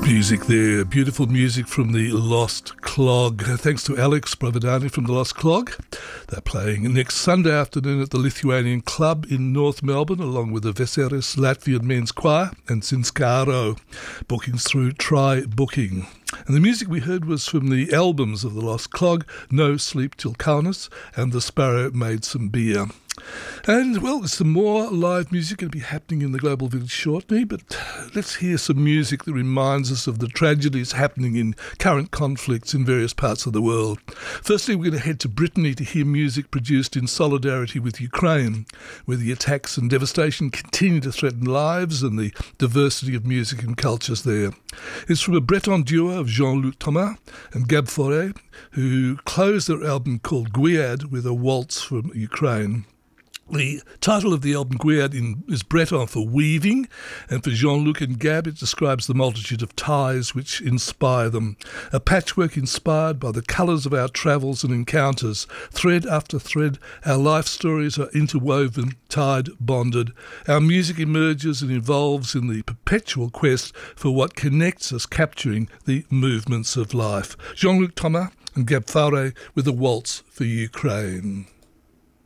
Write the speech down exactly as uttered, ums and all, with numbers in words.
Music there, beautiful music from the Lost Clog. Thanks to Alex Provedani from the Lost Clog. They're playing next Sunday afternoon at the Lithuanian Club in North Melbourne, along with the Veseris Latvian Men's Choir and Sinskaro. Bookings through Try Booking. And the music we heard was from the albums of the Lost Clog, No Sleep Till Kaunas and The Sparrow Made Some Beer. And, well, there's some more live music going to be happening in the Global Village shortly, but let's hear some music that reminds us of the tragedies happening in current conflicts in various parts of the world. Firstly, we're going to head to Brittany to hear music produced in solidarity with Ukraine, where the attacks and devastation continue to threaten lives and the diversity of music and cultures there. It's from a Breton duo of Jean-Luc Thomas and Gab Fauré, who closed their album called Gwyad with a waltz from Ukraine. The title of the album, Gwyad, in, is Breton for weaving, and for Jean-Luc and Gab it describes the multitude of ties which inspire them. A patchwork inspired by the colours of our travels and encounters. Thread after thread, our life stories are interwoven, tied, bonded. Our music emerges and evolves in the perpetual quest for what connects us, capturing the movements of life. Jean-Luc Thomas and Gab Fauré with a waltz for Ukraine.